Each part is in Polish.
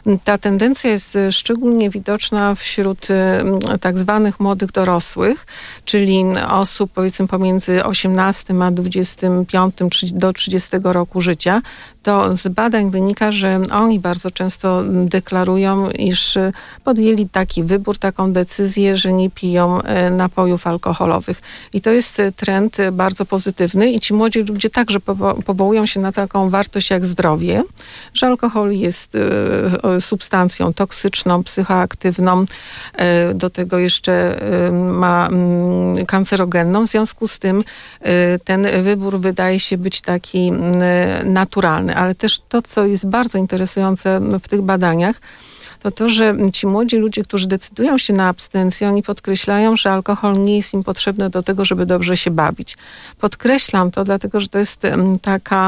Ta tendencja jest szczególnie widoczna wśród tak zwanych młodych dorosłych, czyli osób powiedzmy pomiędzy 18 a 25 do 30 roku życia. To z badań wynika, że oni bardzo często deklarują, iż podjęli taki wybór, taką decyzję, że nie piją napojów alkoholowych. I to jest trend bardzo pozytywny i ci młodzi ludzie także powołują się na taką wartość jak zdrowie, że alkohol jest substancją toksyczną, psychoaktywną, do tego jeszcze ma kancerogenną. W związku z tym ten wybór wydaje się być taki naturalny. Ale też to, co jest bardzo interesujące w tych badaniach, to, że ci młodzi ludzie, którzy decydują się na abstynencję, oni podkreślają, że alkohol nie jest im potrzebny do tego, żeby dobrze się bawić. Podkreślam to, dlatego że to jest taka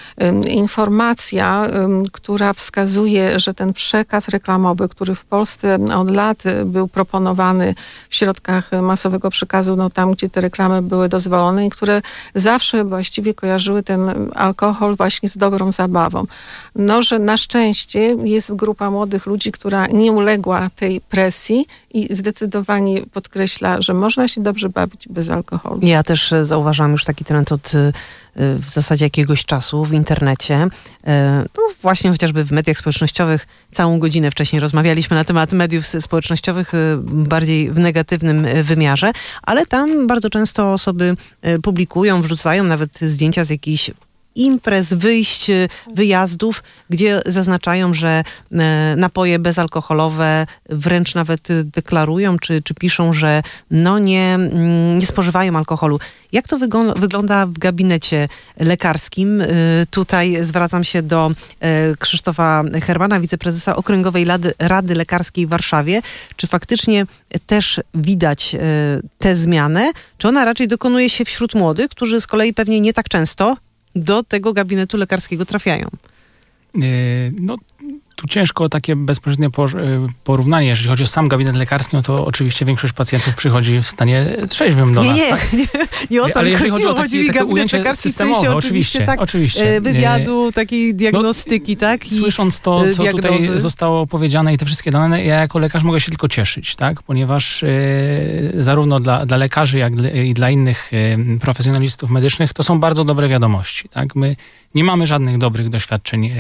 informacja, która wskazuje, że ten przekaz reklamowy, który w Polsce od lat był proponowany w środkach masowego przekazu, no tam, gdzie te reklamy były dozwolone i które zawsze właściwie kojarzyły ten alkohol właśnie z dobrą zabawą. No, że na szczęście jest grupa młodych ludzi, która nie uległa tej presji i zdecydowanie podkreśla, że można się dobrze bawić bez alkoholu. Ja też zauważam już taki trend od w zasadzie jakiegoś czasu w internecie. No właśnie chociażby w mediach społecznościowych całą godzinę wcześniej rozmawialiśmy na temat mediów społecznościowych bardziej w negatywnym wymiarze, ale tam bardzo często osoby publikują, wrzucają nawet zdjęcia z jakichś imprez, wyjść, wyjazdów, gdzie zaznaczają, że napoje bezalkoholowe wręcz nawet deklarują, czy piszą, że no nie spożywają alkoholu. Jak to wygląda w gabinecie lekarskim? Tutaj zwracam się do Krzysztofa Hermana, wiceprezesa Okręgowej Rady Lekarskiej w Warszawie. Czy faktycznie też widać tę zmianę? Czy ona raczej dokonuje się wśród młodych, którzy z kolei pewnie nie tak często do tego gabinetu lekarskiego trafiają? No, tu ciężko o takie bezpośrednie porównanie. Jeżeli chodzi o sam gabinet lekarski, no to oczywiście większość pacjentów przychodzi w stanie trzeźwym do nas. Nie o to ale jeżeli chodziło. chodzi o takie ujęcie systemowe, oczywiście. Wywiadu, takiej diagnostyki, tak? Słysząc to, co tutaj zostało powiedziane i te wszystkie dane, ja jako lekarz mogę się tylko cieszyć, tak? Ponieważ zarówno dla lekarzy, jak i dla innych profesjonalistów medycznych to są bardzo dobre wiadomości, tak? My nie mamy żadnych dobrych doświadczeń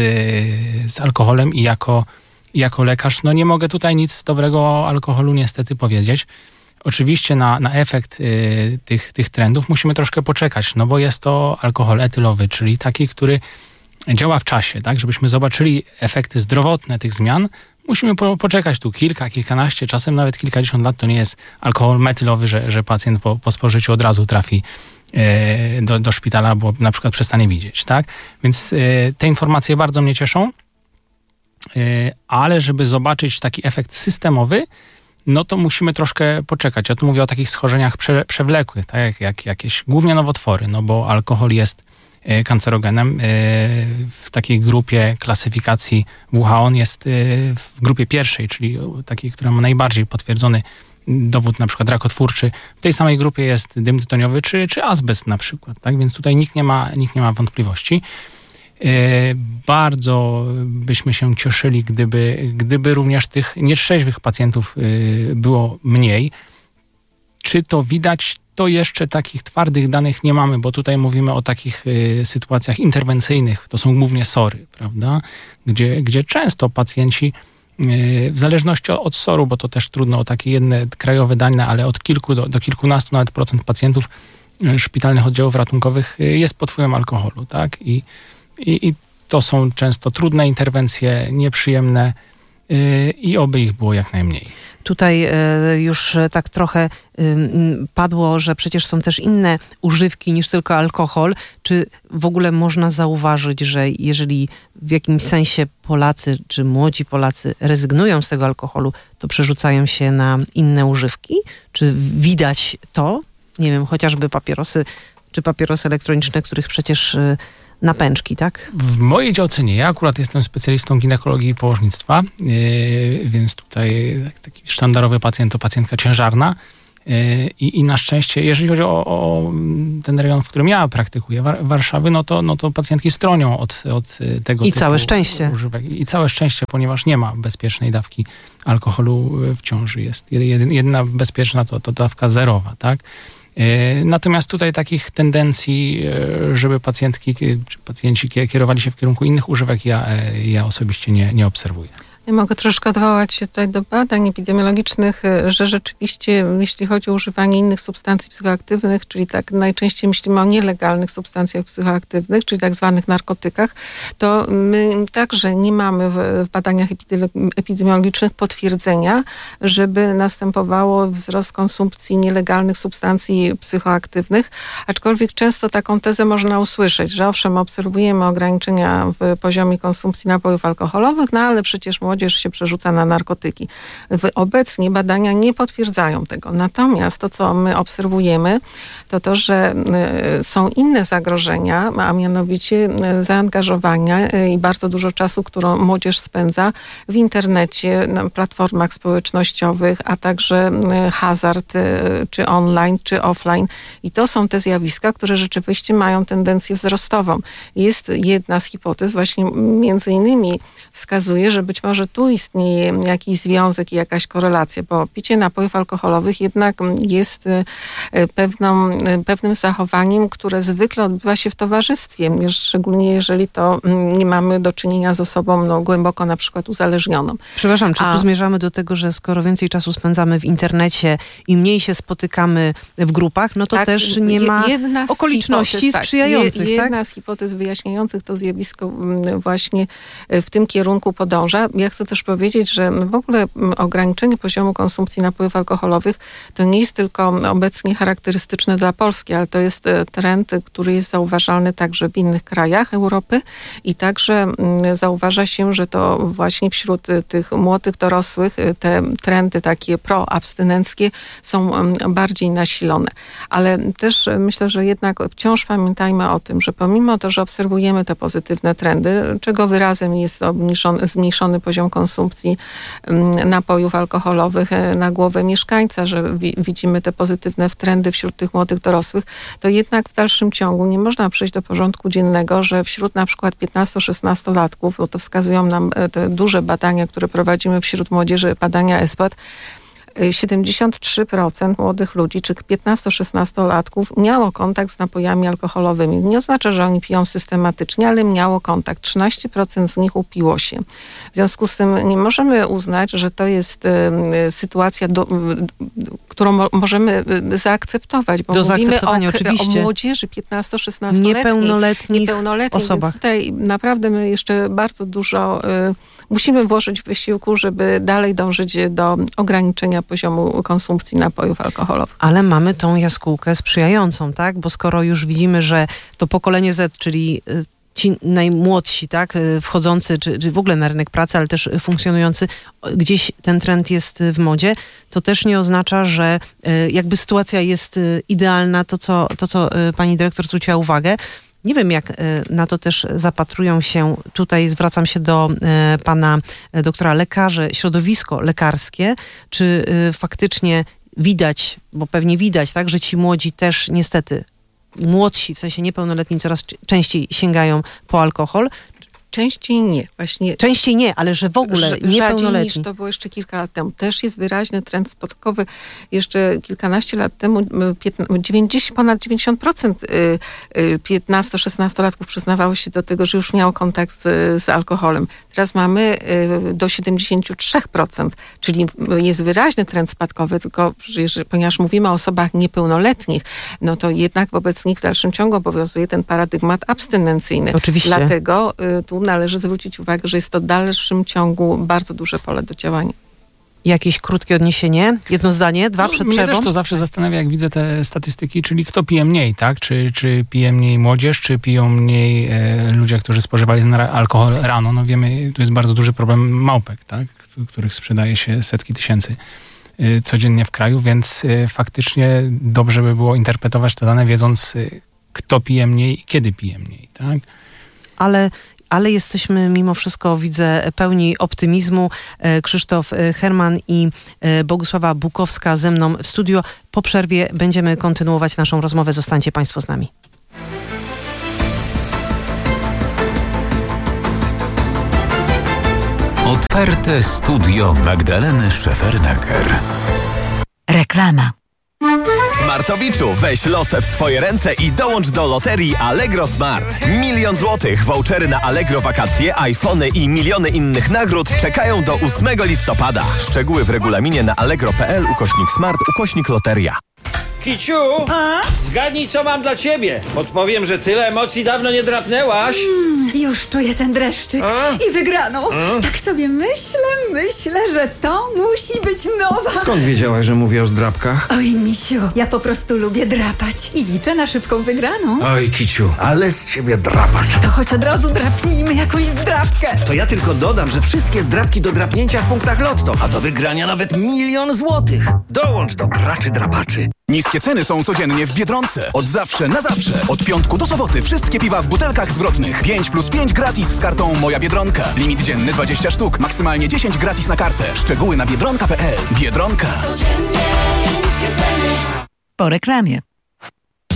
z alkoholem i jako lekarz, no nie mogę tutaj nic dobrego o alkoholu niestety powiedzieć. Oczywiście na efekt tych trendów musimy troszkę poczekać, no bo jest to alkohol etylowy, czyli taki, który działa w czasie, tak? Żebyśmy zobaczyli efekty zdrowotne tych zmian, musimy poczekać tu kilkanaście, czasem nawet kilkadziesiąt lat. To nie jest alkohol metylowy, że pacjent po spożyciu od razu trafi do szpitala, bo na przykład przestanie widzieć, tak? Więc te informacje bardzo mnie cieszą, ale żeby zobaczyć taki efekt systemowy, no to musimy troszkę poczekać. Ja tu mówię o takich schorzeniach przewlekłych, tak? Jak jakieś głównie nowotwory, no bo alkohol jest kancerogenem. W takiej grupie klasyfikacji WHO on jest w grupie pierwszej, czyli takiej, która ma najbardziej potwierdzony dowód na przykład rakotwórczy. W tej samej grupie jest dym tytoniowy czy azbest na przykład, tak? Więc tutaj nikt nie ma wątpliwości. Bardzo byśmy się cieszyli, gdyby również tych nietrzeźwych pacjentów było mniej. Czy to widać? To jeszcze takich twardych danych nie mamy, bo tutaj mówimy o takich sytuacjach interwencyjnych. To są głównie SOR-y, prawda? Gdzie często pacjenci w zależności od SOR-u, bo to też trudno o takie jedne krajowe dane, ale od kilku do kilkunastu nawet procent pacjentów szpitalnych oddziałów ratunkowych jest pod wpływem alkoholu, tak? I to są często trudne interwencje, nieprzyjemne i oby ich było jak najmniej. Tutaj już tak trochę padło, że przecież są też inne używki niż tylko alkohol. Czy w ogóle można zauważyć, że jeżeli w jakimś sensie Polacy, czy młodzi Polacy rezygnują z tego alkoholu, to przerzucają się na inne używki? Czy widać to? Nie wiem, chociażby papierosy, czy papierosy elektroniczne, których przecież napęczki, tak? W mojej działce nie. Ja akurat jestem specjalistą ginekologii i położnictwa, więc tutaj taki sztandarowy pacjent to pacjentka ciężarna. I na szczęście, jeżeli chodzi o ten rejon, w którym ja praktykuję, Warszawy, no to pacjentki stronią od tego I typu całe szczęście. używek. I całe szczęście, ponieważ nie ma bezpiecznej dawki alkoholu w ciąży. Jest jedyna bezpieczna to dawka zerowa, tak? Natomiast tutaj takich tendencji, żeby pacjenci kierowali się w kierunku innych używek, ja osobiście nie obserwuję. Ja mogę troszkę odwołać się tutaj do badań epidemiologicznych, że rzeczywiście, jeśli chodzi o używanie innych substancji psychoaktywnych, czyli tak najczęściej myślimy o nielegalnych substancjach psychoaktywnych, czyli tak zwanych narkotykach, to my także nie mamy w badaniach epidemiologicznych potwierdzenia, żeby następowało wzrost konsumpcji nielegalnych substancji psychoaktywnych, aczkolwiek często taką tezę można usłyszeć, że owszem, obserwujemy ograniczenia w poziomie konsumpcji napojów alkoholowych, no ale przecież młodzież się przerzuca na narkotyki. Obecnie badania nie potwierdzają tego. Natomiast to, co my obserwujemy, to, że są inne zagrożenia, a mianowicie zaangażowania i bardzo dużo czasu, którą młodzież spędza w internecie, na platformach społecznościowych, a także hazard, czy online, czy offline. I to są te zjawiska, które rzeczywiście mają tendencję wzrostową. Jest jedna z hipotez, właśnie między innymi wskazuje, że być może tu istnieje jakiś związek i jakaś korelacja, bo picie napojów alkoholowych jednak jest pewnym zachowaniem, które zwykle odbywa się w towarzystwie, szczególnie jeżeli to nie mamy do czynienia z osobą głęboko na przykład uzależnioną. Przepraszam, czy tu zmierzamy do tego, że skoro więcej czasu spędzamy w internecie i mniej się spotykamy w grupach, no to tak, też nie ma okoliczności sprzyjających. Jedna z hipotez wyjaśniających to zjawisko właśnie w tym kierunku podąża. Ja chcę też powiedzieć, że w ogóle ograniczenie poziomu konsumpcji napojów alkoholowych to nie jest tylko obecnie charakterystyczne dla Polski, ale to jest trend, który jest zauważalny także w innych krajach Europy i także zauważa się, że to właśnie wśród tych młodych dorosłych te trendy takie proabstynenckie są bardziej nasilone. Ale też myślę, że jednak wciąż pamiętajmy o tym, że pomimo to, że obserwujemy te pozytywne trendy, czego wyrazem jest zmniejszony poziom konsumpcji napojów alkoholowych na głowę mieszkańca, że widzimy te pozytywne trendy wśród tych młodych dorosłych, to jednak w dalszym ciągu nie można przejść do porządku dziennego, że wśród na przykład 15-16-latków, bo to wskazują nam te duże badania, które prowadzimy wśród młodzieży, badania ESPAD, 73% młodych ludzi, czy 15-16-latków miało kontakt z napojami alkoholowymi. Nie oznacza, że oni piją systematycznie, ale miało kontakt. 13% z nich upiło się. W związku z tym nie możemy uznać, że to jest sytuacja, którą możemy zaakceptować, bo mówimy o młodzieży 15-16-letniej, niepełnoletnich osobach. Tutaj naprawdę my jeszcze bardzo dużo musimy włożyć wysiłku, żeby dalej dążyć do ograniczenia poziomu konsumpcji napojów alkoholowych. Ale mamy tą jaskółkę sprzyjającą, tak? Bo skoro już widzimy, że to pokolenie Z, czyli ci najmłodsi, tak, wchodzący, czy w ogóle na rynek pracy, ale też funkcjonujący, gdzieś ten trend jest w modzie, to też nie oznacza, że jakby sytuacja jest idealna, to co pani dyrektor zwróciła uwagę. Nie wiem, jak na to też zapatrują się, tutaj zwracam się do pana doktora lekarze, środowisko lekarskie, czy faktycznie widać, bo pewnie widać, tak, że ci młodzi też niestety, młodsi, w sensie niepełnoletni, coraz częściej sięgają po alkohol. Częściej nie. Właśnie częściej nie, ale że w ogóle niepełnoletni. Rzadziej niż to było jeszcze kilka lat temu. Też jest wyraźny trend spadkowy. Jeszcze kilkanaście lat temu ponad 90% 15-16-latków przyznawało się do tego, że już miało kontakt z alkoholem. Teraz mamy do 73%, czyli jest wyraźny trend spadkowy, tylko ponieważ mówimy o osobach niepełnoletnich, no to jednak wobec nich w dalszym ciągu obowiązuje ten paradygmat abstynencyjny. Oczywiście. Dlatego tu należy zwrócić uwagę, że jest to w dalszym ciągu bardzo duże pole do działania. Jakieś krótkie odniesienie? Jedno zdanie? Dwa przed przerwą? Mnie też to zawsze zastanawia, jak widzę te statystyki, czyli kto pije mniej, tak? Czy pije mniej młodzież, czy piją mniej ludzie, którzy spożywali ten alkohol rano? No wiemy, tu jest bardzo duży problem małpek, tak? Których sprzedaje się setki tysięcy codziennie w kraju, więc faktycznie dobrze by było interpretować te dane, wiedząc, kto pije mniej i kiedy pije mniej, tak? Ale ale jesteśmy mimo wszystko, widzę, pełni optymizmu. Krzysztof Herman i Bogusława Bukowska ze mną w studio. Po przerwie będziemy kontynuować naszą rozmowę. Zostańcie Państwo z nami. Otwarte studio Magdaleny Szefernaker. Reklama. Smartowiczu, weź losy w swoje ręce i dołącz do loterii Allegro Smart. 1 000 000 złotych, vouchery na Allegro wakacje, iPhony i miliony innych nagród czekają do 8 listopada. Szczegóły w regulaminie na allegro.pl/smart/loteria. Kiciu, zgadnij, co mam dla ciebie. Podpowiem, że tyle emocji dawno nie drapnęłaś. Już czuję ten dreszczyk i wygraną. Tak sobie myślę, że to musi być nowa. Skąd wiedziałaś, że mówię o zdrapkach? Oj, misiu, ja po prostu lubię drapać i liczę na szybką wygraną. Oj, Kiciu, ale z ciebie drapacz. To choć od razu drapnijmy jakąś zdrapkę. To ja tylko dodam, że wszystkie zdrapki do drapnięcia w punktach Lotto, a do wygrania nawet 1 000 000 złotych. Dołącz do graczy drapaczy. Niskie ceny są codziennie w Biedronce. Od zawsze na zawsze. Od piątku do soboty wszystkie piwa w butelkach zwrotnych. 5+5 gratis z kartą Moja Biedronka. Limit dzienny 20 sztuk. Maksymalnie 10 gratis na kartę. Szczegóły na biedronka.pl. Biedronka. Po reklamie.